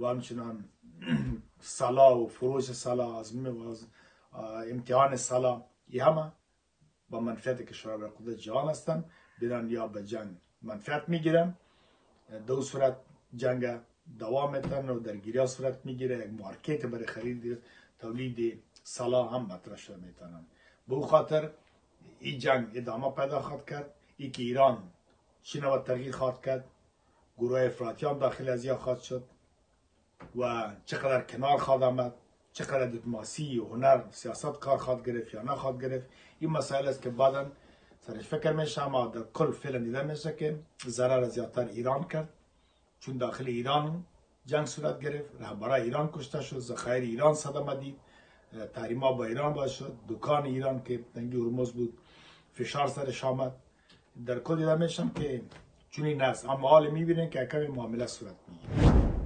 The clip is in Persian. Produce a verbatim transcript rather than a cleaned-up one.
و همچنان سلاح و فروش سلاح، امتحان سلاح، این همه با منفعت کشورهای قدرت جهان هستند. بیران یا به جنگ منفعت میگیرن، دو صورت جنگ دوام میتن و درگیری ها صورت میگیره، یک مارکت برای خرید تولید سلاح هم مطرح شده میتونن. به او خاطر این جنگ ادامه پیدا خواهد کرد. ای که ایران چین و تغییر خواهد کرد، گروه افراطی هم داخل از یا خواهد شد و چقدر کنار خواهد آمد، چقدر دیپلماسی و هنر سیاست کار خواهد گرفت یا نخواهد گرفت، این مسائل است که بعدا سرش فکر میشه. اما در کل فعلا دیده میشه که ضرر زیادتر ایران کرد، چون داخل ایران جنگ صورت گرفت، رهبرای ایران کشته شد، ذخایر ایران صدمه دید، تحریما با ایران باعث شد، دکان ایران که تنگی هرمز بود فشار سرش آمد. در کل دیده میشم که چون این است، اما حال میبینین که کمی معامله صورت میگیره.